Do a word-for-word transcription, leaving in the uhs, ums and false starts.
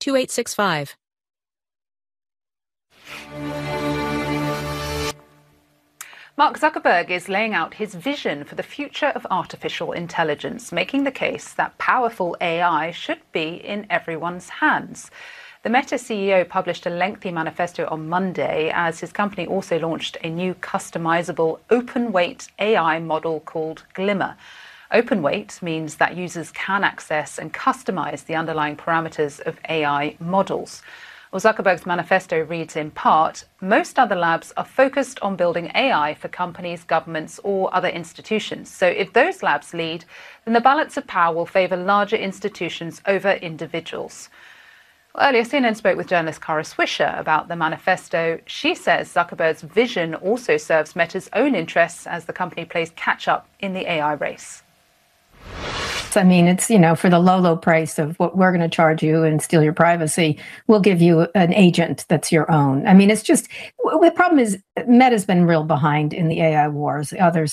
two eight six five. Mark Zuckerberg is laying out his vision for the future of artificial intelligence, making the case that powerful A I should be in everyone's hands. The Meta C E O published a lengthy manifesto on Monday as his company also launched a new customizable open-weight A I model called Glimmer. Open-weight means that users can access and customize the underlying parameters of A I models. Well, Zuckerberg's manifesto reads in part, most other labs are focused on building A I for companies, governments, or other institutions. So if those labs lead, then the balance of power will favor larger institutions over individuals. Well, earlier, C N N spoke with journalist Kara Swisher about the manifesto. She says Zuckerberg's vision also serves Meta's own interests as the company plays catch-up in the A I race. I mean, it's, you know, for the low, low price of what we're going to charge you and steal your privacy, we'll give you an agent that's your own. I mean, it's just, the problem is Meta's been real behind in the A I wars. Others